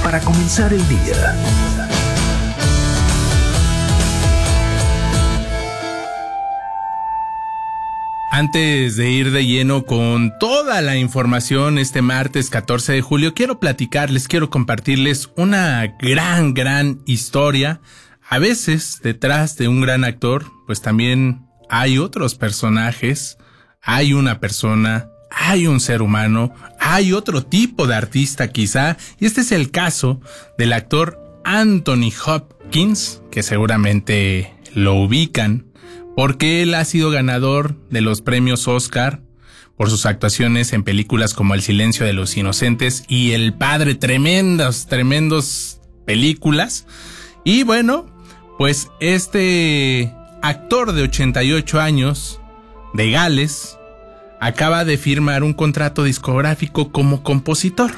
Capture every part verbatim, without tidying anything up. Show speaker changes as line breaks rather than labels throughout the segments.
para comenzar el día.
Antes de ir de lleno con toda la información este martes catorce de julio, quiero platicarles, quiero compartirles una gran, gran historia. A veces, detrás de un gran actor, pues también hay otros personajes, hay una persona, hay un ser humano, hay otro tipo de artista quizá, y este es el caso del actor Anthony Hopkins, que seguramente lo ubican, porque él ha sido ganador de los premios Oscar por sus actuaciones en películas como El silencio de los inocentes y El padre, tremendas, tremendos películas. Y bueno, pues este actor de ochenta y ocho años, de Gales, acaba de firmar un contrato discográfico como compositor.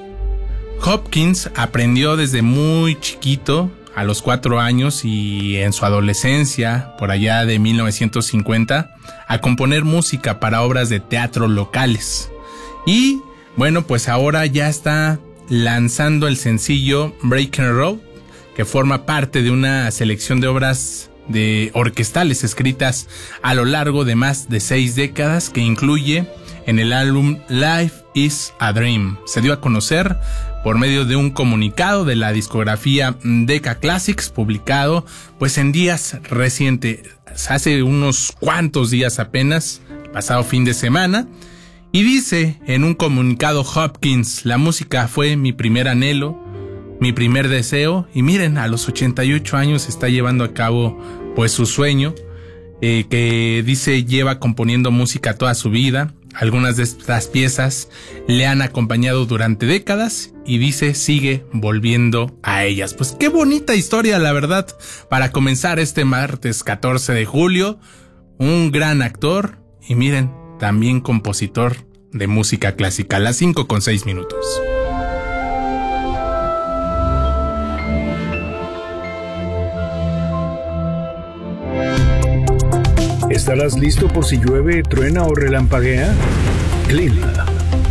Hopkins aprendió desde muy chiquito, a los cuatro años y en su adolescencia, por allá de mil novecientos cincuenta, a componer música para obras de teatro locales. Y bueno, pues ahora ya está lanzando el sencillo Breaking Road, que forma parte de una selección de obras de orquestales escritas a lo largo de más de seis décadas, que incluye en el álbum Life is a Dream. Se dio a conocer por medio de un comunicado de la discografía Decca Classics, publicado pues en días recientes, hace unos cuantos días apenas, pasado fin de semana. Y dice en un comunicado Hopkins: la música fue mi primer anhelo, mi primer deseo, y miren, a los ochenta y ocho años está llevando a cabo pues su sueño, eh, que dice lleva componiendo música toda su vida. Algunas de estas piezas le han acompañado durante décadas y dice sigue volviendo a ellas. Pues qué bonita historia, la verdad, para comenzar este martes catorce de julio. Un gran actor y miren, también compositor de música clásica. Las cinco con seis minutos.
¿Estarás listo por si llueve, truena o relampaguea? Clima.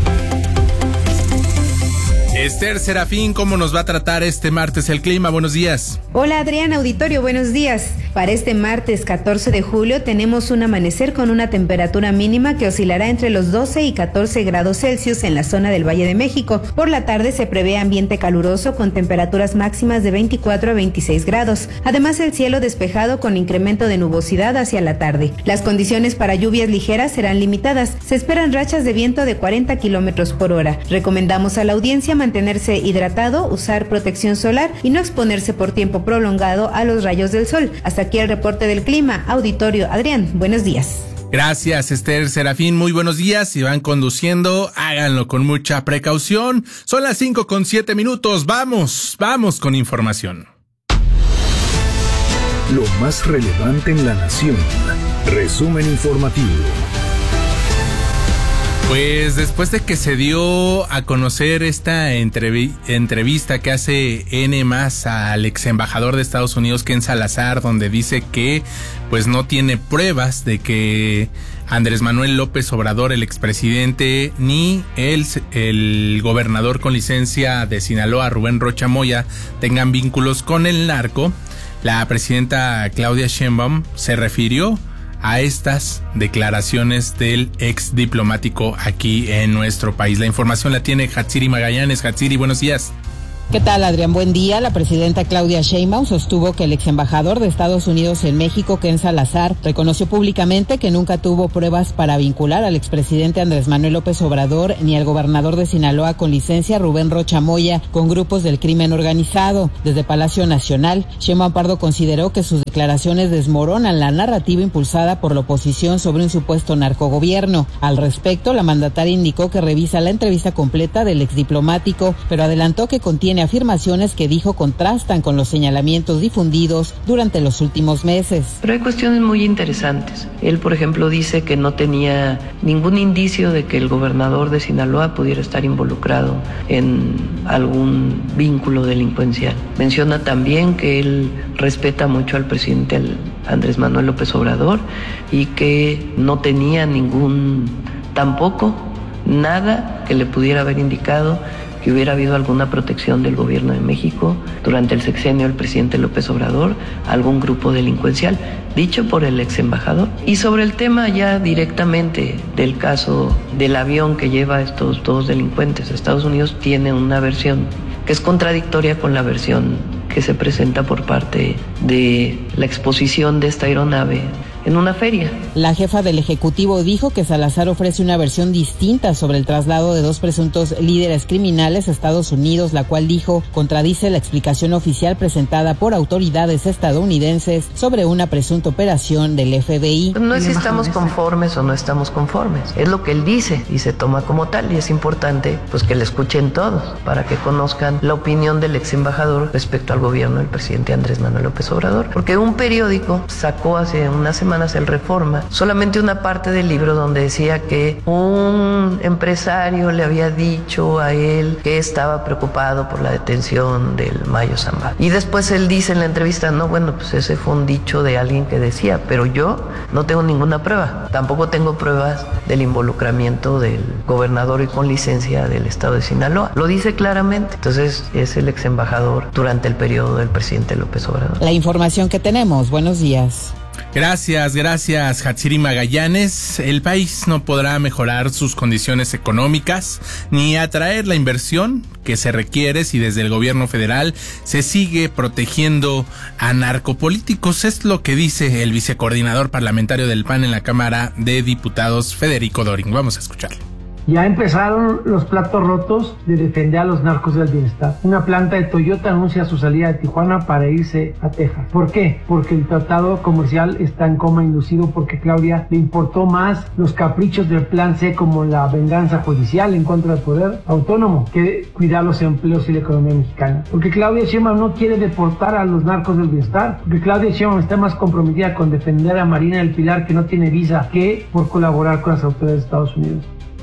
Esther Serafín, ¿cómo nos va a tratar este martes el clima? Buenos días.
Hola Adrián, auditorio, buenos días. Para este martes catorce de julio tenemos un amanecer con una temperatura mínima que oscilará entre los doce y catorce grados Celsius en la zona del Valle de México. Por la tarde se prevé ambiente caluroso con temperaturas máximas de veinticuatro a veintiséis grados. Además, el cielo despejado con incremento de nubosidad hacia la tarde. Las condiciones para lluvias ligeras serán limitadas. Se esperan rachas de viento de cuarenta kilómetros por hora. Recomendamos a la audiencia mantenerse hidratado, usar protección solar y no exponerse por tiempo prolongado a los rayos del sol. Hasta aquí el reporte del clima. Auditorio, Adrián, buenos días.
Gracias, Esther Serafín, muy buenos días. Si van conduciendo, háganlo con mucha precaución. Son las cinco con siete minutos. Vamos, vamos con información.
Lo más relevante en la nación. Resumen informativo.
Pues después de que se dio a conocer esta entrev- entrevista que hace N más al ex embajador de Estados Unidos, Ken Salazar, donde dice que pues no tiene pruebas de que Andrés Manuel López Obrador, el expresidente, ni el, el gobernador con licencia de Sinaloa, Rubén Rocha Moya, tengan vínculos con el narco, la presidenta Claudia Sheinbaum se refirió a estas declaraciones del ex diplomático aquí en nuestro país. La información la tiene Hatsiri Magallanes. Hatsiri, buenos días.
¿Qué tal, Adrián? Buen día. La presidenta Claudia Sheinbaum sostuvo que el ex embajador de Estados Unidos en México, Ken Salazar, reconoció públicamente que nunca tuvo pruebas para vincular al expresidente Andrés Manuel López Obrador ni al gobernador de Sinaloa con licencia, Rubén Rocha Moya, con grupos del crimen organizado. Desde Palacio Nacional, Sheinbaum Pardo consideró que sus declaraciones desmoronan la narrativa impulsada por la oposición sobre un supuesto narcogobierno. Al respecto, la mandataria indicó que revisa la entrevista completa del ex diplomático, pero adelantó que contiene afirmaciones que dijo contrastan con los señalamientos difundidos durante los últimos meses.
Pero hay cuestiones muy interesantes. Él, por ejemplo, dice que no tenía ningún indicio de que el gobernador de Sinaloa pudiera estar involucrado en algún vínculo delincuencial. Menciona también que él respeta mucho al presidente Andrés Manuel López Obrador y que no tenía ningún, tampoco, nada que le pudiera haber indicado que hubiera habido alguna protección del gobierno de México durante el sexenio del presidente López Obrador a algún grupo delincuencial, dicho por el ex embajador. Y sobre el tema ya directamente del caso del avión que lleva a estos dos delincuentes a Estados Unidos, tiene una versión que es contradictoria con la versión que se presenta por parte de la exposición de esta aeronave en una feria.
La jefa del Ejecutivo dijo que Salazar ofrece una versión distinta sobre el traslado de dos presuntos líderes criminales a Estados Unidos, la cual dijo contradice la explicación oficial presentada por autoridades estadounidenses sobre una presunta operación del F B I.
No es si estamos conformes o no estamos conformes, es lo que él dice y se toma como tal, y es importante pues que le escuchen todos para que conozcan la opinión del ex embajador respecto al gobierno del presidente Andrés Manuel López Obrador, porque un periódico sacó hace unas semanas el Reforma solamente una parte del libro donde decía que un empresario le había dicho a él que estaba preocupado por la detención del Mayo Zambada, y después él dice en la entrevista, no, bueno, pues ese fue un dicho de alguien que decía, pero yo no tengo ninguna prueba, tampoco tengo pruebas del involucramiento del gobernador y con licencia del estado de Sinaloa, lo dice claramente. Entonces es el ex embajador durante el periodo del presidente López Obrador.
La información que tenemos, buenos días.
Gracias, gracias, Hatsiri Magallanes. El país no podrá mejorar sus condiciones económicas ni atraer la inversión que se requiere si desde el gobierno federal se sigue protegiendo a narcopolíticos. Es lo que dice el vicecoordinador parlamentario del P A N en la Cámara de Diputados, Federico Doring. Vamos a escucharlo.
Ya empezaron los platos rotos de defender a los narcos del bienestar. Una planta de Toyota anuncia su salida de Tijuana para irse a Texas. ¿Por qué? Porque el tratado comercial está en coma inducido, porque Claudia le importó más los caprichos del plan C, como la venganza judicial en contra del poder autónomo, que cuidar los empleos y la economía mexicana. Porque Claudia Sheinbaum no quiere deportar a los narcos del bienestar. Porque Claudia Sheinbaum está más comprometida con defender a Marina del Pilar, que no tiene visa, que por colaborar con las autoridades de Estados Unidos.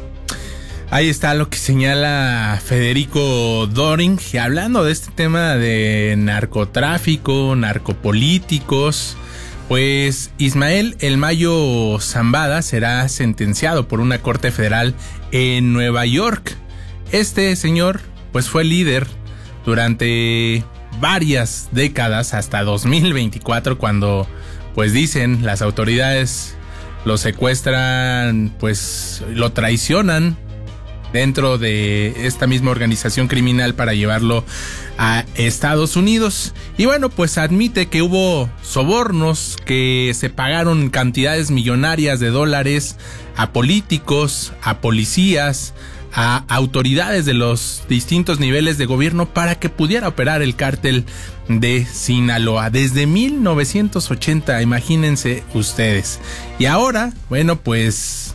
Ahí está lo que señala Federico Doring. Y hablando de este tema de narcotráfico, narcopolíticos, pues Ismael El Mayo Zambada será sentenciado por una corte federal en Nueva York. Este señor pues fue líder durante varias décadas hasta dos mil veinticuatro, cuando pues dicen las autoridades lo secuestran, pues lo traicionan dentro de esta misma organización criminal para llevarlo a Estados Unidos. Y bueno, pues admite que hubo sobornos, que se pagaron cantidades millonarias de dólares a políticos, a policías, a autoridades de los distintos niveles de gobierno para que pudiera operar el cártel de Sinaloa desde mil novecientos ochenta, imagínense ustedes. Y ahora, bueno, pues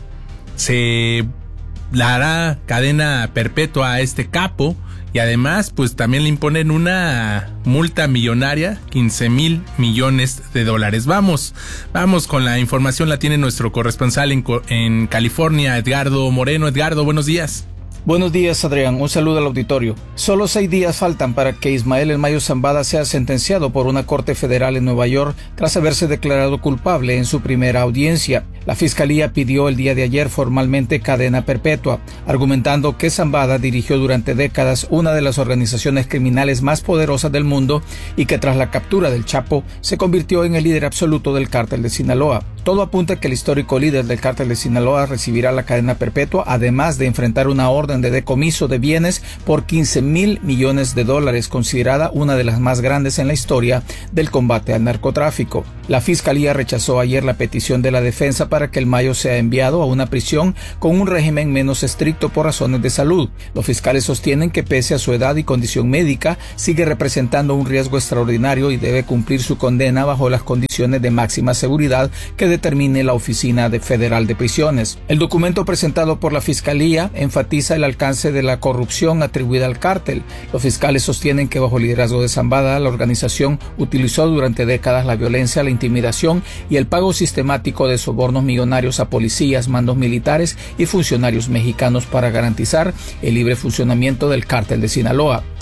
se le hará cadena perpetua a este capo, y además pues también le imponen una multa millonaria, quince mil millones de dólares. Vamos, vamos con la información, la tiene nuestro corresponsal en, en California, Edgardo Moreno. Edgardo, buenos días.
Buenos días, Adrián. Un saludo al auditorio. Solo seis días faltan para que Ismael El Mayo Zambada sea sentenciado por una corte federal en Nueva York tras haberse declarado culpable en su primera audiencia. La fiscalía pidió el día de ayer formalmente cadena perpetua, argumentando que Zambada dirigió durante décadas una de las organizaciones criminales más poderosas del mundo y que tras la captura del Chapo se convirtió en el líder absoluto del cártel de Sinaloa. Todo apunta a que el histórico líder del cártel de Sinaloa recibirá la cadena perpetua, además de enfrentar una orden de decomiso de bienes por quince mil millones de dólares, considerada una de las más grandes en la historia del combate al narcotráfico. La fiscalía rechazó ayer la petición de la defensa para que El Mayo sea enviado a una prisión con un régimen menos estricto por razones de salud. Los fiscales sostienen que pese a su edad y condición médica, sigue representando un riesgo extraordinario y debe cumplir su condena bajo las condiciones de máxima seguridad que determine la Oficina de Federal de Prisiones. El documento presentado por la fiscalía enfatiza el alcance de la corrupción atribuida al cártel. Los fiscales sostienen que bajo el liderazgo de Zambada, la organización utilizó durante décadas la violencia, la intimidación y el pago sistemático de sobornos millonarios a policías, mandos militares y funcionarios mexicanos para garantizar el libre funcionamiento del cártel de Sinaloa.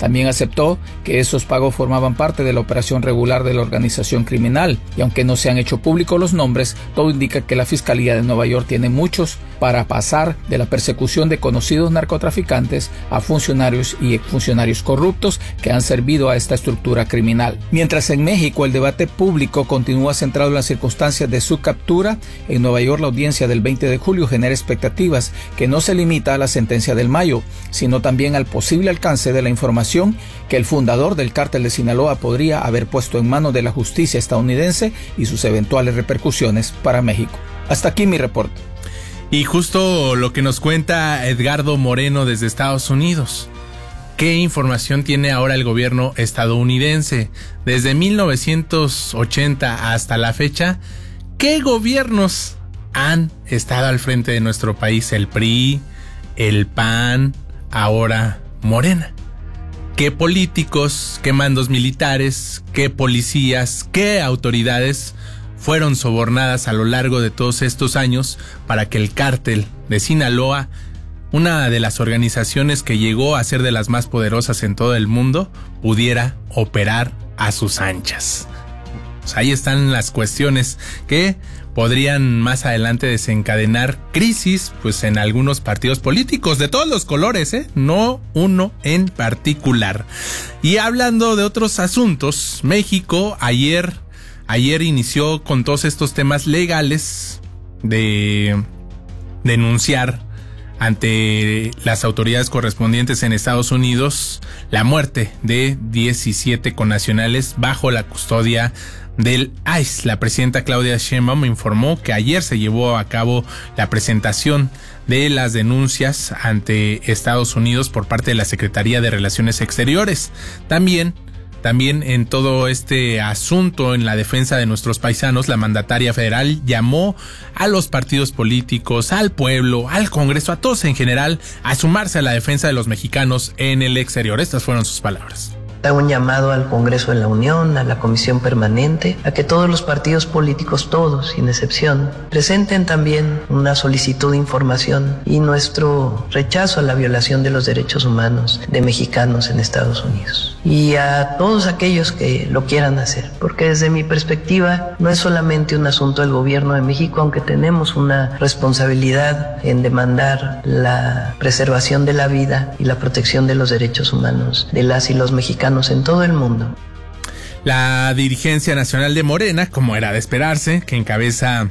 También aceptó que esos pagos formaban parte de la operación regular de la organización criminal, y aunque no se han hecho públicos los nombres, todo indica que la Fiscalía de Nueva York tiene muchos para pasar de la persecución de conocidos narcotraficantes a funcionarios y exfuncionarios corruptos que han servido a esta estructura criminal. Mientras en México el debate público continúa centrado en las circunstancias de su captura, en Nueva York la audiencia del veinte de julio genera expectativas que no se limita a la sentencia del mayo, sino también al posible alcance de la información que el fundador del cártel de Sinaloa podría haber puesto en manos de la justicia estadounidense y sus eventuales repercusiones para México. Hasta aquí mi reporte.
Y justo lo que nos cuenta Edgardo Moreno desde Estados Unidos. ¿Qué información tiene ahora el gobierno estadounidense? Desde mil novecientos ochenta hasta la fecha, ¿qué gobiernos han estado al frente de nuestro país? El P R I, el P A N, ahora Morena. ¿Qué políticos, qué mandos militares, qué policías, qué autoridades fueron sobornadas a lo largo de todos estos años para que el cártel de Sinaloa, una de las organizaciones que llegó a ser de las más poderosas en todo el mundo, pudiera operar a sus anchas? Pues ahí están las cuestiones que podrían más adelante desencadenar crisis pues en algunos partidos políticos de todos los colores, ¿eh? No uno en particular. Y hablando de otros asuntos, México ayer ayer inició con todos estos temas legales de denunciar ante las autoridades correspondientes en Estados Unidos la muerte de diecisiete connacionales bajo la custodia del I C E. La presidenta Claudia Sheinbaum informó que ayer se llevó a cabo la presentación de las denuncias ante Estados Unidos por parte de la Secretaría de Relaciones Exteriores. También También en todo este asunto, en la defensa de nuestros paisanos, la mandataria federal llamó a los partidos políticos, al pueblo, al Congreso, a todos en general, a sumarse a la defensa de los mexicanos en el exterior. Estas fueron sus palabras.
Hago un llamado al Congreso de la Unión, a la Comisión Permanente, a que todos los partidos políticos, todos, sin excepción, presenten también una solicitud de información y nuestro rechazo a la violación de los derechos humanos de mexicanos en Estados Unidos. Y a todos aquellos que lo quieran hacer, porque desde mi perspectiva no es solamente un asunto del gobierno de México, aunque tenemos una responsabilidad en demandar la preservación de la vida y la protección de los derechos humanos de las y los mexicanos en todo el mundo.
La dirigencia nacional de Morena, como era de esperarse, que encabeza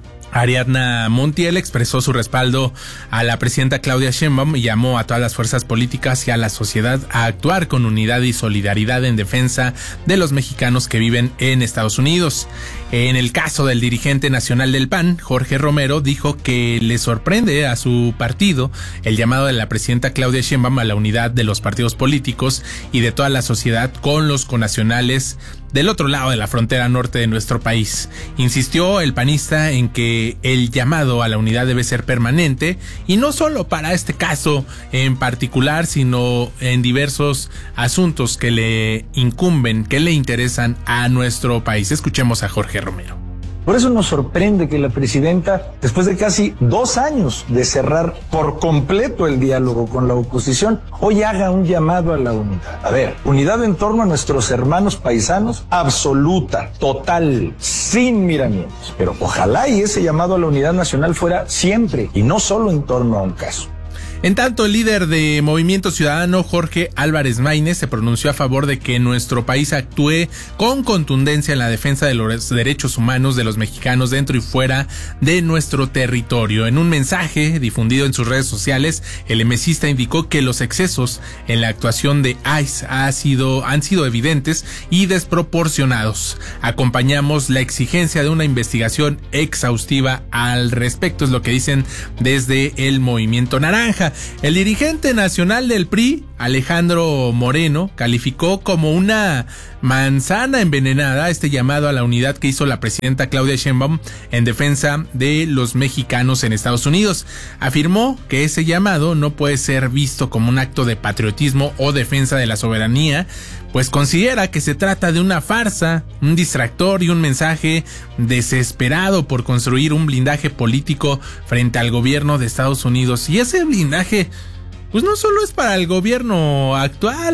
Ariadna Montiel, expresó su respaldo a la presidenta Claudia Sheinbaum y llamó a todas las fuerzas políticas y a la sociedad a actuar con unidad y solidaridad en defensa de los mexicanos que viven en Estados Unidos. En el caso del dirigente nacional del P A N, Jorge Romero, dijo que le sorprende a su partido el llamado de la presidenta Claudia Sheinbaum a la unidad de los partidos políticos y de toda la sociedad con los connacionales del otro lado de la frontera norte de nuestro país. Insistió el panista en que el llamado a la unidad debe ser permanente y no solo para este caso en particular, sino en diversos asuntos que le incumben, que le interesan a nuestro país. Escuchemos a Jorge Romero.
Por eso nos sorprende que la presidenta, después de casi dos años de cerrar por completo el diálogo con la oposición, hoy haga un llamado a la unidad. A ver, unidad en torno a nuestros hermanos paisanos, absoluta, total, sin miramientos. Pero ojalá y ese llamado a la unidad nacional fuera siempre y no solo en torno a un caso.
En tanto, el líder de Movimiento Ciudadano, Jorge Álvarez Maínez, se pronunció a favor de que nuestro país actúe con contundencia en la defensa de los derechos humanos de los mexicanos dentro y fuera de nuestro territorio. En un mensaje difundido en sus redes sociales, el emesista indicó que los excesos en la actuación de I C E ha sido, han sido evidentes y desproporcionados. Acompañamos la exigencia de una investigación exhaustiva al respecto, es lo que dicen desde el Movimiento Naranja. El dirigente nacional del P R I, Alejandro Moreno, calificó como una manzana envenenada este llamado a la unidad que hizo la presidenta Claudia Sheinbaum en defensa de los mexicanos en Estados Unidos. Afirmó que ese llamado no puede ser visto como un acto de patriotismo o defensa de la soberanía, pues considera que se trata de una farsa, un distractor y un mensaje desesperado por construir un blindaje político frente al gobierno de Estados Unidos. Y ese blindaje, pues no solo es para el gobierno actual,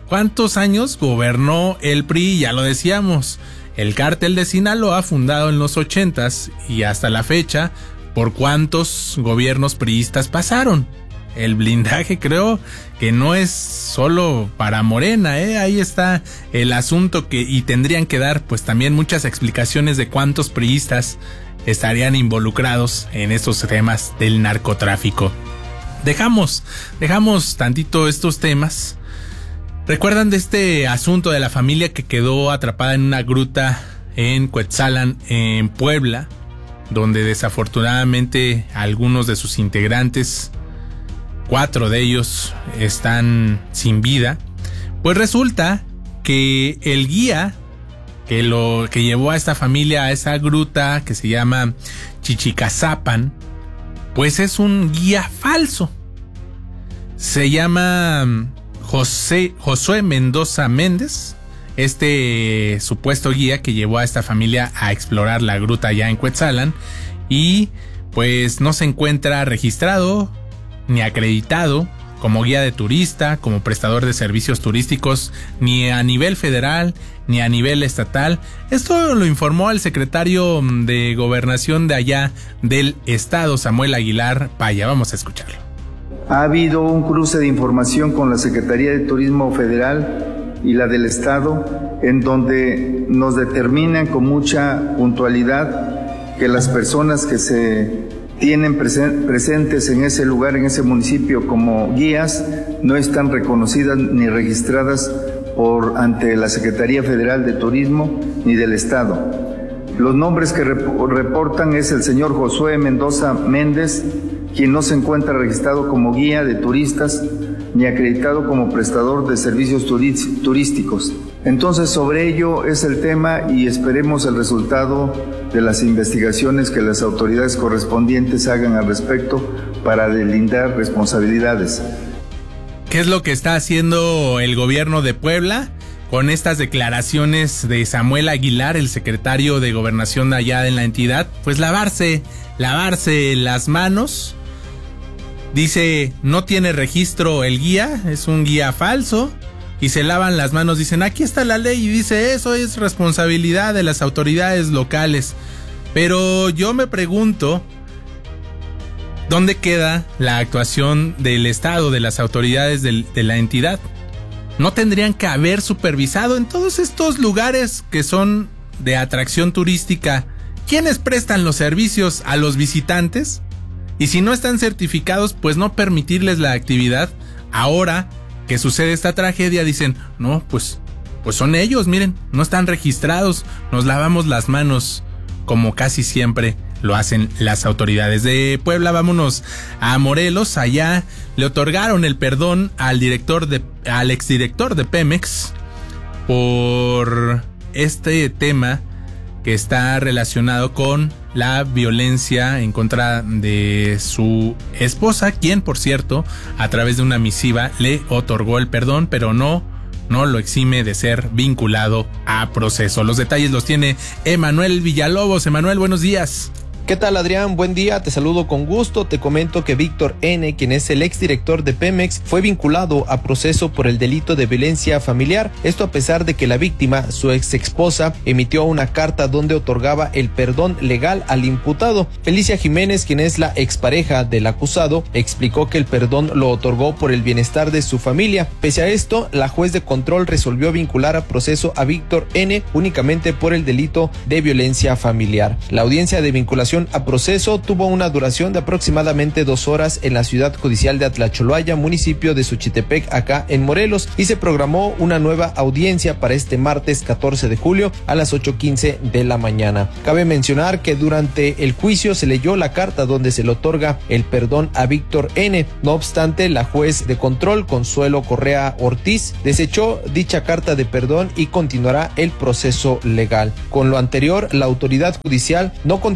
¿Cuántos años gobernó el P R I? Ya lo decíamos. El cártel de Sinaloa, fundado en los ochentas y hasta la fecha, ¿por cuántos gobiernos priistas pasaron? El blindaje creo que no es solo para Morena, ¿eh? Ahí está el asunto que y tendrían que dar pues también muchas explicaciones de cuántos priistas estarían involucrados en estos temas del narcotráfico. Dejamos, dejamos tantito estos temas. ¿Recuerdan de este asunto de la familia que quedó atrapada en una gruta en Cuetzalan, en Puebla, donde desafortunadamente algunos de sus integrantes, cuatro de ellos, están sin vida? Pues resulta que el guía que lo que llevó a esta familia a esa gruta que se llama Chichicazapan, pues es un guía falso. Se llama José Josué Mendoza Méndez, este supuesto guía que llevó a esta familia a explorar la gruta allá en Cuetzalan, y pues no se encuentra registrado ni acreditado como guía de turista, como prestador de servicios turísticos, ni a nivel federal, ni a nivel estatal. Esto lo informó el secretario de Gobernación de allá del estado, Samuel Aguilar Paya. Vamos a escucharlo.
Ha habido un cruce de información con la Secretaría de Turismo Federal y la del estado, en donde nos determinan con mucha puntualidad que las personas que se tienen presen- presentes en ese lugar, en ese municipio como guías, no están reconocidas ni registradas por ante la Secretaría Federal de Turismo ni del Estado. Los nombres que rep- reportan es el señor Josué Mendoza Méndez, quien no se encuentra registrado como guía de turistas ni acreditado como prestador de servicios turis- turísticos. Entonces, sobre ello es el tema y esperemos el resultado de las investigaciones que las autoridades correspondientes hagan al respecto para delindar responsabilidades.
¿Qué es lo que está haciendo el gobierno de Puebla con estas declaraciones de Samuel Aguilar, el secretario de Gobernación de allá en la entidad? Pues lavarse, lavarse las manos. Dice, no tiene registro el guía, es un guía falso, y se lavan las manos, dicen, aquí está la ley, y dice, eso es responsabilidad de las autoridades locales. Pero yo me pregunto, ¿dónde queda la actuación del Estado, de las autoridades del, de la entidad? ¿No tendrían que haber supervisado en todos estos lugares que son de atracción turística? ¿Quiénes prestan los servicios a los visitantes? Y si no están certificados, pues no permitirles la actividad. Ahora que sucede esta tragedia, dicen, no, pues, pues son ellos, miren, no están registrados, nos lavamos las manos, como casi siempre lo hacen las autoridades de Puebla. Vámonos a Morelos. Allá le otorgaron el perdón al director de, al exdirector de Pemex por este tema que está relacionado con la violencia en contra de su esposa, quien, por cierto, a través de una misiva le otorgó el perdón, pero no, no lo exime de ser vinculado a proceso. Los detalles los tiene Emanuel Villalobos. Emanuel, buenos días.
¿Qué tal, Adrián? Buen día, te saludo con gusto. Te comento que Víctor N., quien es el exdirector de Pemex, fue vinculado a proceso por el delito de violencia familiar. Esto a pesar de que la víctima, su ex esposa, emitió una carta donde otorgaba el perdón legal al imputado. Felicia Jiménez, quien es la expareja del acusado, explicó que el perdón lo otorgó por el bienestar de su familia. Pese a esto, la juez de control resolvió vincular a proceso a Víctor N. únicamente por el delito de violencia familiar. La audiencia de vinculación a proceso tuvo una duración de aproximadamente dos horas en la ciudad judicial de Atlacholoaya, municipio de Xochitepec, acá en Morelos, y se programó una nueva audiencia para este martes catorce de julio a las ocho quince de la mañana. Cabe mencionar que durante el juicio se leyó la carta donde se le otorga el perdón a Víctor N. No obstante, la juez de control, Consuelo Correa Ortiz, desechó dicha carta de perdón y continuará el proceso legal. Con lo anterior, la autoridad judicial no continuará con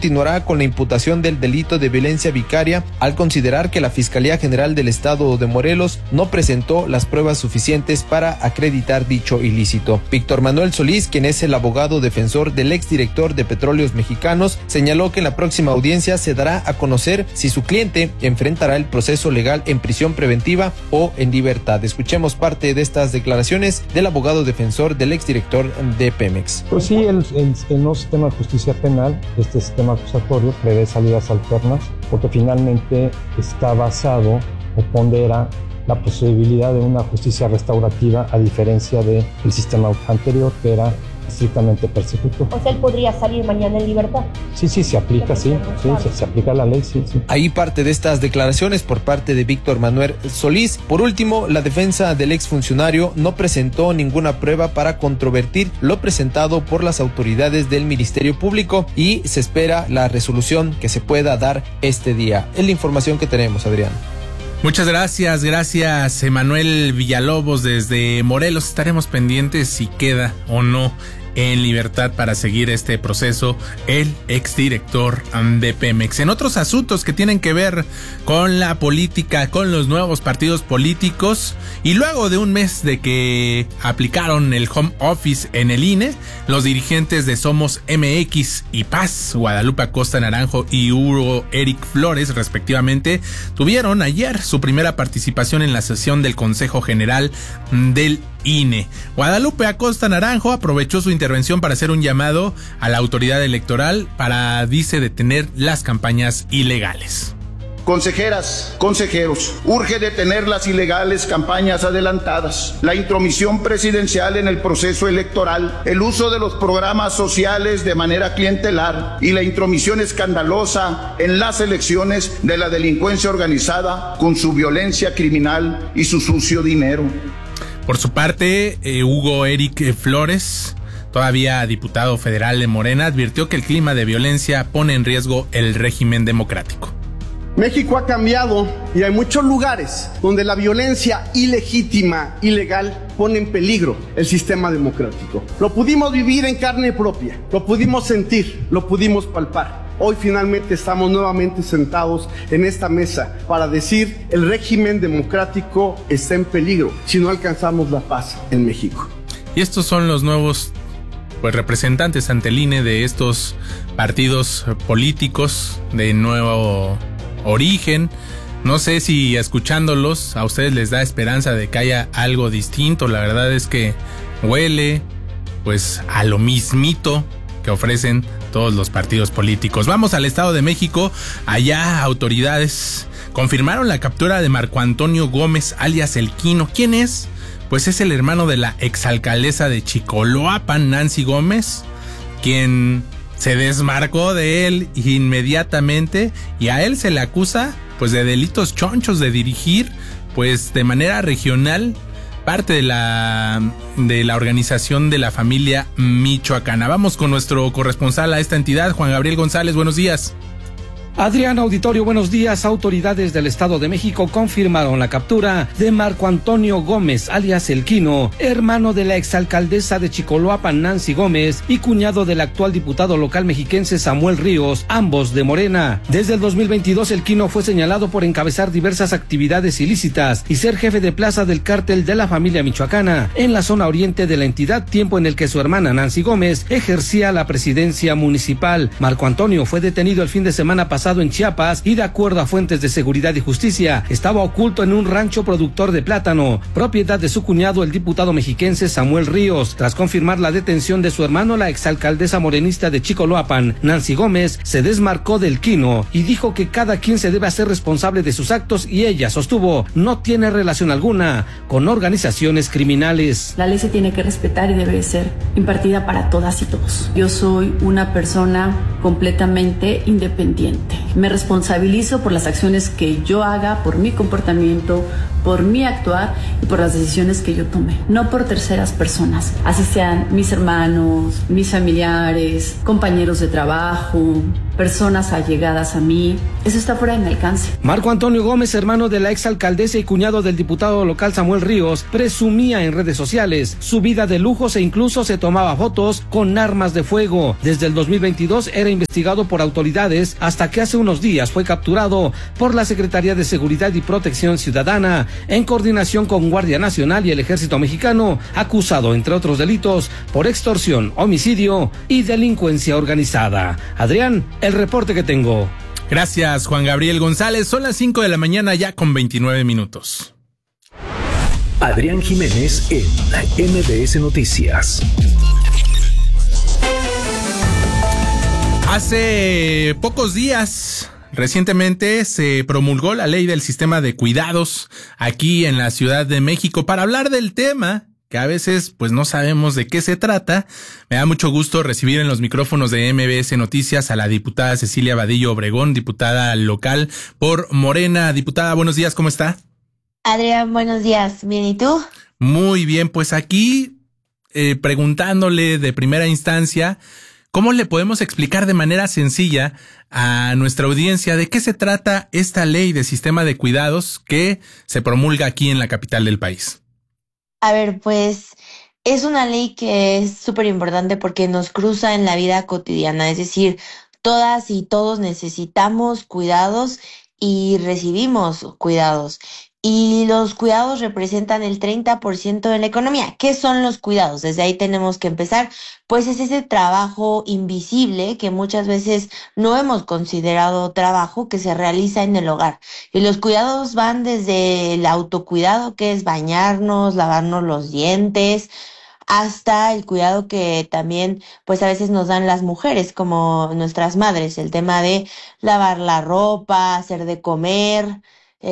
con la imputación del delito de violencia vicaria al considerar que la Fiscalía General del Estado de Morelos no presentó las pruebas suficientes para acreditar dicho ilícito. Víctor Manuel Solís, quien es el abogado defensor del exdirector de Petróleos Mexicanos, señaló que en la próxima audiencia se dará a conocer si su cliente enfrentará el proceso legal en prisión preventiva o en libertad. Escuchemos parte de estas declaraciones del abogado defensor del exdirector de Pemex.
Pues sí, el, el, el nuevo sistema de justicia penal, este sistema acusatorio, prevé salidas alternas porque finalmente está basado o pondera la posibilidad de una justicia restaurativa a diferencia del sistema anterior que era estrictamente persecutor.
O sea, él podría salir mañana en libertad.
Sí, sí, se aplica, sí, sí, se, se aplica la ley, sí, sí.
Ahí parte de estas declaraciones por parte de Víctor Manuel Solís. Por último, la defensa del exfuncionario no presentó ninguna prueba para controvertir lo presentado por las autoridades del Ministerio Público y se espera la resolución que se pueda dar este día. Es la información que tenemos, Adrián.
Muchas gracias, gracias Emanuel Villalobos desde Morelos. Estaremos pendientes si queda o no en libertad para seguir este proceso el exdirector de Pemex. En otros asuntos que tienen que ver con la política, con los nuevos partidos políticos, y luego de un mes de que aplicaron el home office en el I N E, los dirigentes de Somos M X y Paz, Guadalupe Acosta Naranjo y Hugo Eric Flores, respectivamente, tuvieron ayer su primera participación en la sesión del Consejo General del I N E. Guadalupe Acosta Naranjo aprovechó su intervención para hacer un llamado a la autoridad electoral para, dice, detener las campañas ilegales.
Consejeras, consejeros, urge detener las ilegales campañas adelantadas, la intromisión presidencial en el proceso electoral, el uso de los programas sociales de manera clientelar y la intromisión escandalosa en las elecciones de la delincuencia organizada con su violencia criminal y su sucio dinero.
Por su parte, eh, Hugo Eric Flores, todavía diputado federal de Morena, advirtió que el clima de violencia pone en riesgo el régimen democrático.
México ha cambiado y hay muchos lugares donde la violencia ilegítima, ilegal, pone en peligro el sistema democrático. Lo pudimos vivir en carne propia, lo pudimos sentir, lo pudimos palpar. Hoy finalmente estamos nuevamente sentados en esta mesa para decir el régimen democrático está en peligro si no alcanzamos la paz en México.
Y estos son los nuevos pues representantes ante el I N E de estos partidos políticos de nuevo origen. No sé si escuchándolos a ustedes les da esperanza de que haya algo distinto. La verdad es que huele pues a lo mismito que ofrecen todos los partidos políticos. Vamos al Estado de México. Allá autoridades confirmaron la captura de Marco Antonio Gómez, alias El Quino. ¿Quién es? Pues es el hermano de la exalcaldesa de Chicoloapan, Nancy Gómez, quien se desmarcó de él inmediatamente y a él se le acusa pues de delitos chonchos, de dirigir pues de manera regional parte de la de la organización de la familia michoacana. Vamos con nuestro corresponsal a esta entidad, Juan Gabriel González. Buenos días.
Adrián, auditorio, buenos días. Autoridades del Estado de México confirmaron la captura de Marco Antonio Gómez, alias El Quino, hermano de la exalcaldesa de Chicoloapan, Nancy Gómez, y cuñado del actual diputado local mexiquense Samuel Ríos, ambos de Morena. Desde el dos mil veintidós, El Quino fue señalado por encabezar diversas actividades ilícitas y ser jefe de plaza del cártel de la familia michoacana en la zona oriente de la entidad, tiempo en el que su hermana Nancy Gómez ejercía la presidencia municipal. Marco Antonio fue detenido el fin de semana pasado en Chiapas y, de acuerdo a fuentes de seguridad y justicia, estaba oculto en un rancho productor de plátano, propiedad de su cuñado el diputado mexiquense Samuel Ríos. Tras confirmar la detención de su hermano, la exalcaldesa morenista de Chicoloapan, Nancy Gómez, se desmarcó del Quino y dijo que cada quien se debe hacer responsable de sus actos, y ella sostuvo no tiene relación alguna con organizaciones criminales.
La ley se tiene que respetar y debe ser impartida para todas y todos. Yo soy una persona completamente independiente. Me responsabilizo por las acciones que yo haga, por mi comportamiento, por mi actuar y por las decisiones que yo tome, no por terceras personas, así sean mis hermanos, mis familiares, compañeros de trabajo, personas allegadas a mí, eso está fuera de mi alcance.
Marco Antonio Gómez, hermano de la exalcaldesa y cuñado del diputado local Samuel Ríos, presumía en redes sociales su vida de lujos e incluso se tomaba fotos con armas de fuego. Desde el dos mil veintidós era investigado por autoridades hasta que hace unos días fue capturado por la Secretaría de Seguridad y Protección Ciudadana en coordinación con Guardia Nacional y el Ejército Mexicano, acusado entre otros delitos por extorsión, homicidio y delincuencia organizada. Adrián, el reporte que tengo.
Gracias, Juan Gabriel González. Son las cinco de la mañana ya con veintinueve minutos.
Adrián Jiménez en M B S Noticias.
Hace pocos días, recientemente, se promulgó la ley del sistema de cuidados aquí en la Ciudad de México. Para hablar del tema, que a veces pues no sabemos de qué se trata, me da mucho gusto recibir en los micrófonos de M B S Noticias a la diputada Cecilia Vadillo Obregón, diputada local por Morena. Diputada, buenos días, ¿cómo está?
Adrián, buenos días. ¿Bien y tú?
Muy bien, pues aquí eh, preguntándole de primera instancia, ¿cómo le podemos explicar de manera sencilla a nuestra audiencia de qué se trata esta ley de sistema de cuidados que se promulga aquí en la capital del país?
A ver, pues es una ley que es súper importante porque nos cruza en la vida cotidiana, es decir, todas y todos necesitamos cuidados y recibimos cuidados. Y los cuidados representan el treinta por ciento de la economía. ¿Qué son los cuidados? Desde ahí tenemos que empezar. Pues es ese trabajo invisible que muchas veces no hemos considerado trabajo que se realiza en el hogar. Y los cuidados van desde el autocuidado, que es bañarnos, lavarnos los dientes, hasta el cuidado que también pues a veces nos dan las mujeres como nuestras madres. El tema de lavar la ropa, hacer de comer,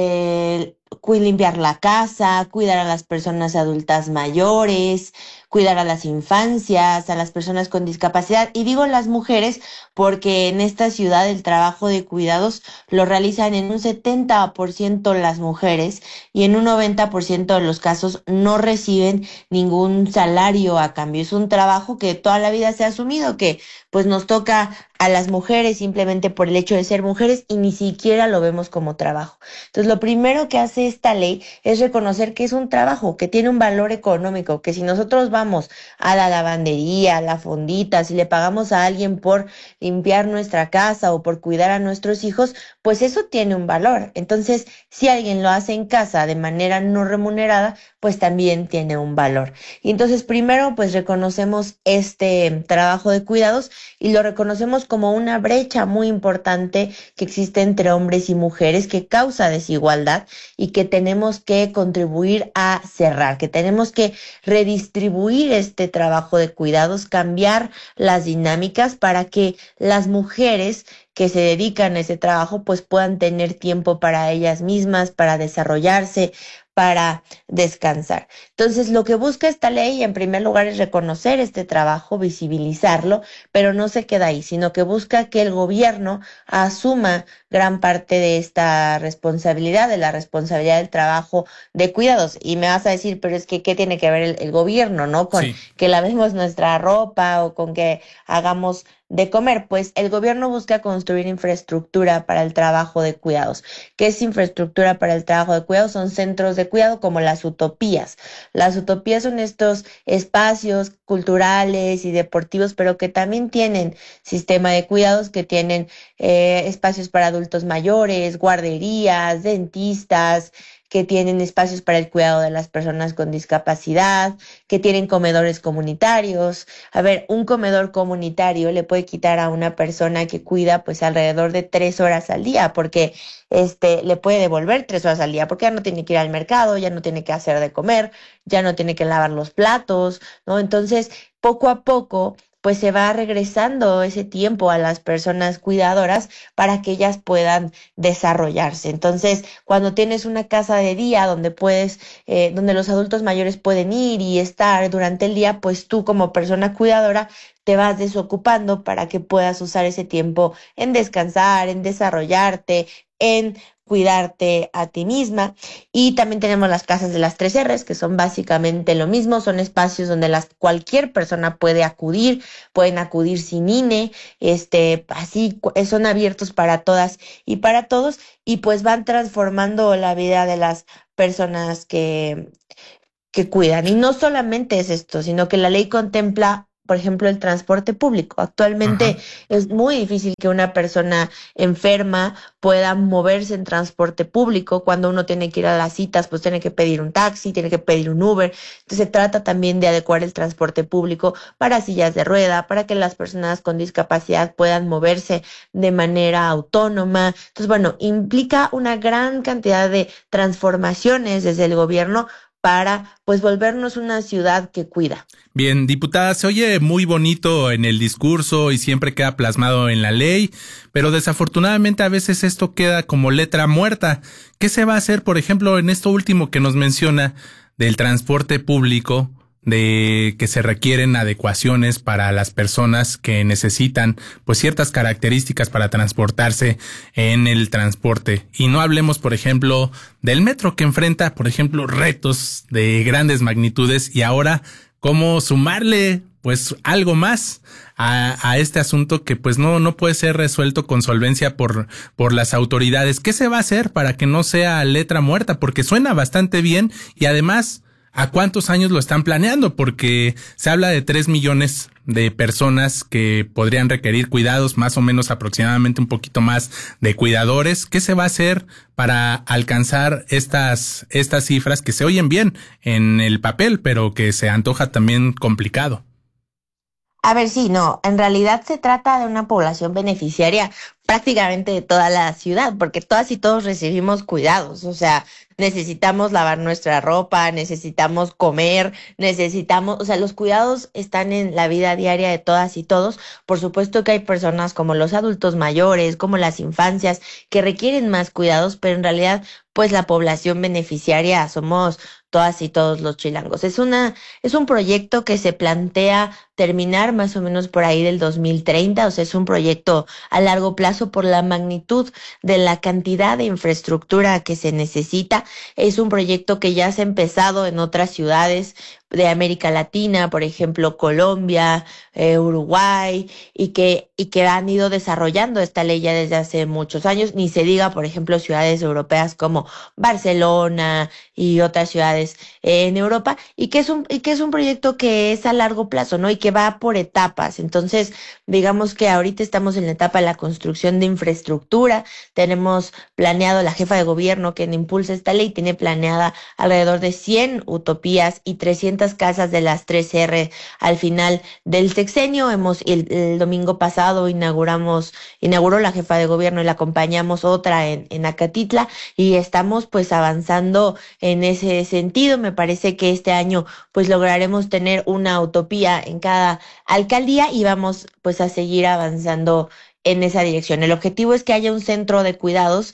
eh, limpiar la casa, cuidar a las personas adultas mayores, cuidar a las infancias, a las personas con discapacidad. Y digo las mujeres porque en esta ciudad el trabajo de cuidados lo realizan en un setenta por ciento las mujeres y en un noventa por ciento de los casos no reciben ningún salario a cambio. Es un trabajo que toda la vida se ha asumido, que pues nos toca a las mujeres simplemente por el hecho de ser mujeres y ni siquiera lo vemos como trabajo. Entonces lo primero que hace esta ley es reconocer que es un trabajo, que tiene un valor económico, que si nosotros vamos a la lavandería, a la fondita, si le pagamos a alguien por limpiar nuestra casa o por cuidar a nuestros hijos, pues eso tiene un valor. Entonces, si alguien lo hace en casa de manera no remunerada, pues también tiene un valor. Y entonces, primero, pues reconocemos este trabajo de cuidados y lo reconocemos como una brecha muy importante que existe entre hombres y mujeres, que causa desigualdad y que tenemos que contribuir a cerrar, que tenemos que redistribuir este trabajo de cuidados, cambiar las dinámicas para que las mujeres que se dedican a ese trabajo pues puedan tener tiempo para ellas mismas, para desarrollarse, para descansar. Entonces, lo que busca esta ley, en primer lugar, es reconocer este trabajo, visibilizarlo, pero no se queda ahí, sino que busca que el gobierno asuma gran parte de esta responsabilidad, de la responsabilidad del trabajo de cuidados. Y me vas a decir, pero es que, ¿qué tiene que ver el, el gobierno, no? Con sí. que lavemos nuestra ropa o con que hagamos de comer. Pues el gobierno busca construir infraestructura para el trabajo de cuidados. ¿Qué es infraestructura para el trabajo de cuidados? Son centros de cuidado como las utopías. Las utopías son estos espacios culturales y deportivos, pero que también tienen sistema de cuidados, que tienen eh, espacios para adultos mayores, guarderías, dentistas, que tienen espacios para el cuidado de las personas con discapacidad, que tienen comedores comunitarios. A ver, un comedor comunitario le puede quitar a una persona que cuida pues alrededor de tres horas al día, porque este le puede devolver tres horas al día, porque ya no tiene que ir al mercado, ya no tiene que hacer de comer, ya no tiene que lavar los platos, ¿no? Entonces, poco a poco pues se va regresando ese tiempo a las personas cuidadoras para que ellas puedan desarrollarse. Entonces, cuando tienes una casa de día donde puedes, eh, donde los adultos mayores pueden ir y estar durante el día, pues tú como persona cuidadora te vas desocupando para que puedas usar ese tiempo en descansar, en desarrollarte, en cuidarte a ti misma. Y también tenemos las casas de las tres R's, que son básicamente lo mismo, son espacios donde las, cualquier persona puede acudir, pueden acudir sin I N E, este, así son abiertos para todas y para todos, y pues van transformando la vida de las personas que, que cuidan. Y no solamente es esto, sino que la ley contempla, por ejemplo, el transporte público. Actualmente Ajá. es muy difícil que una persona enferma pueda moverse en transporte público. Cuando uno tiene que ir a las citas, pues tiene que pedir un taxi, tiene que pedir un Uber. Entonces se trata también de adecuar el transporte público para sillas de rueda, para que las personas con discapacidad puedan moverse de manera autónoma. Entonces, bueno, implica una gran cantidad de transformaciones desde el gobierno para pues volvernos una ciudad que cuida.
Bien, diputada, se oye muy bonito en el discurso y siempre queda plasmado en la ley, pero desafortunadamente a veces esto queda como letra muerta. ¿Qué se va a hacer, por ejemplo, en esto último que nos menciona del transporte público, de que se requieren adecuaciones para las personas que necesitan pues ciertas características para transportarse en el transporte? Y no hablemos, por ejemplo, del metro, que enfrenta, por ejemplo, retos de grandes magnitudes, y ahora cómo sumarle pues algo más a, a este asunto que pues no, no puede ser resuelto con solvencia por, por las autoridades. ¿Qué se va a hacer para que no sea letra muerta? Porque suena bastante bien, y además, ¿a cuántos años lo están planeando? Porque se habla de tres millones de personas que podrían requerir cuidados, más o menos aproximadamente un poquito más de cuidadores. ¿Qué se va a hacer para alcanzar estas, estas cifras que se oyen bien en el papel, pero que se antoja también complicado?
A ver, sí, no, en realidad se trata de una población beneficiaria prácticamente de toda la ciudad, porque todas y todos recibimos cuidados, o sea, necesitamos lavar nuestra ropa, necesitamos comer, necesitamos, o sea, los cuidados están en la vida diaria de todas y todos. Por supuesto que hay personas como los adultos mayores, como las infancias, que requieren más cuidados, pero en realidad, pues la población beneficiaria somos todas y todos los chilangos. Es una, es un proyecto que se plantea terminar más o menos por ahí del dos mil treinta, o sea, es un proyecto a largo plazo por la magnitud de la cantidad de infraestructura que se necesita. Es un proyecto que ya se ha empezado en otras ciudades de América Latina, por ejemplo, Colombia, eh, Uruguay, y que, y que han ido desarrollando esta ley ya desde hace muchos años. Ni se diga, por ejemplo, ciudades europeas como Barcelona y otras ciudades eh, en Europa, y que es un, y que es un proyecto que es a largo plazo, ¿no? Y que va por etapas. Entonces, digamos que ahorita estamos en la etapa de la construcción de infraestructura. Tenemos planeado, la jefa de gobierno que impulsa esta ley tiene planeada alrededor de cien utopías y trescientas casas de las tres R al final del sexenio. Hemos, el, el domingo pasado inauguramos, inauguró la jefa de gobierno y la acompañamos otra en, en Acatitla, y estamos pues avanzando en ese sentido. Me parece que este año pues lograremos tener una utopía en cada alcaldía, y vamos pues a seguir avanzando en esa dirección. El objetivo es que haya un centro de cuidados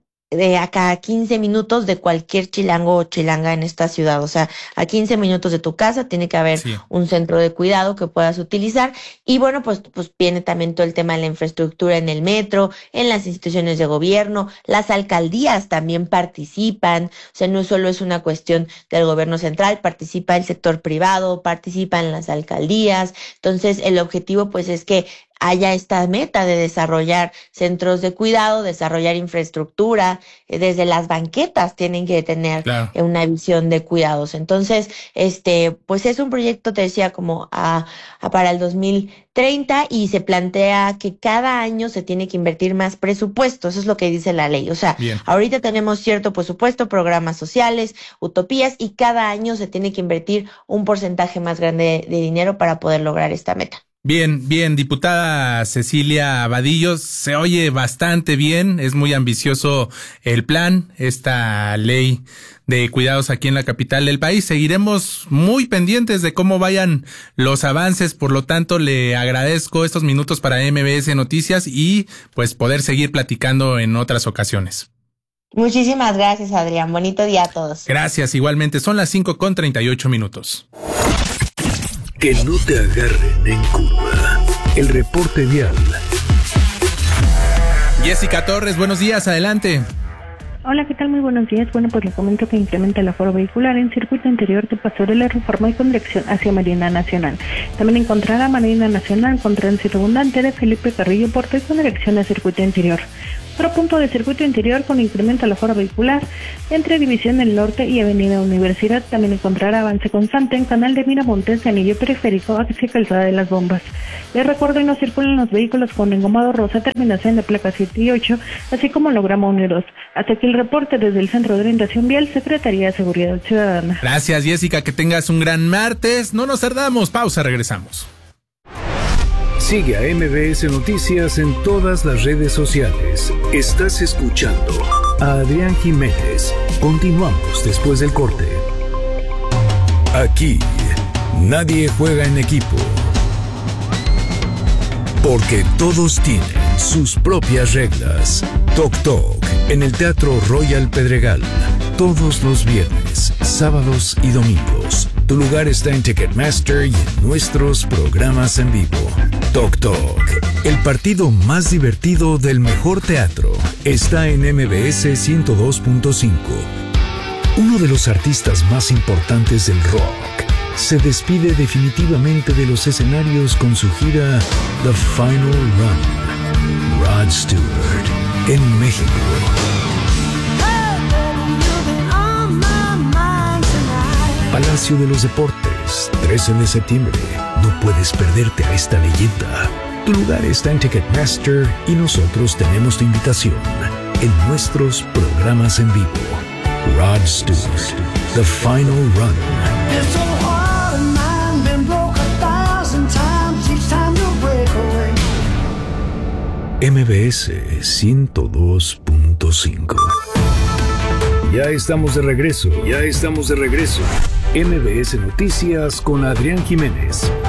de a cada quince minutos de cualquier chilango o chilanga en esta ciudad. O sea, a quince minutos de tu casa tiene que haber sí. un centro de cuidado que puedas utilizar. Y bueno, pues, pues viene también todo el tema de la infraestructura en el metro, en las instituciones de gobierno. Las alcaldías también participan. O sea, no solo es una cuestión del gobierno central, participa el sector privado, participan las alcaldías. Entonces, el objetivo pues es que haya esta meta de desarrollar centros de cuidado, desarrollar infraestructura, eh, desde las banquetas tienen que tener claro. una visión de cuidados. Entonces, este, pues es un proyecto, te decía, como a, a para el dos mil treinta, y se plantea que cada año se tiene que invertir más presupuesto. Eso es lo que dice la ley. O sea, Bien. ahorita tenemos cierto presupuesto, programas sociales, utopías, y cada año se tiene que invertir un porcentaje más grande de, de dinero para poder lograr esta meta.
Bien, bien, diputada Cecilia Vadillo, se oye bastante bien, es muy ambicioso el plan, esta ley de cuidados aquí en la capital del país. Seguiremos muy pendientes de cómo vayan los avances, por lo tanto le agradezco estos minutos para M B S Noticias y pues poder seguir platicando en otras ocasiones.
Muchísimas gracias, Adrián, bonito día a todos.
Gracias, igualmente, son las cinco con treinta y ocho minutos.
Que no te agarren en curva. El reporte vial.
Jessica Torres, buenos días, adelante.
Hola, ¿qué tal? Muy buenos días. Bueno, pues le comento que incrementa el aforo vehicular en circuito interior de Pastorela Reforma y con dirección hacia Marina Nacional. También encontrará Marina Nacional con tránsito abundante de Felipe Carrillo Puerto y con dirección a circuito interior. Otro punto de circuito interior con incremento al aforo vehicular entre División del Norte y Avenida Universidad. También encontrará avance constante en Canal de Miramontes y Anillo Periférico hacia Calzada de las Bombas. Les recuerdo, y no circulan los vehículos con engomado rosa, terminación de placa siete y ocho, así como lograma uno y dos. Hasta aquí el reporte desde el Centro de Orientación Vial, Secretaría de Seguridad Ciudadana.
Gracias, Jessica, que tengas un gran martes. No nos tardamos, pausa, regresamos.
Sigue a M B S Noticias en todas las redes sociales. Estás escuchando a Adrián Jiménez. Continuamos después del corte. Aquí, nadie juega en equipo. Porque todos tienen sus propias reglas. Toc Toc, en el Teatro Royal Pedregal. Todos los viernes, sábados y domingos. Tu lugar está en Ticketmaster y en nuestros programas en vivo. Toc Toc, el partido más divertido del mejor teatro, está en M B S ciento dos punto cinco. Uno de los artistas más importantes del rock se despide definitivamente de los escenarios con su gira The Final Run. Rod Stewart, en México. Palacio de los Deportes, trece de septiembre. No puedes perderte a esta leyenda. Tu lugar está en Ticketmaster y nosotros tenemos tu invitación en nuestros programas en vivo. Rod Stewart, The Final Run. M B S ciento dos punto cinco. Ya estamos de regreso, ya estamos de regreso. M B S Noticias con Adrián Jiménez.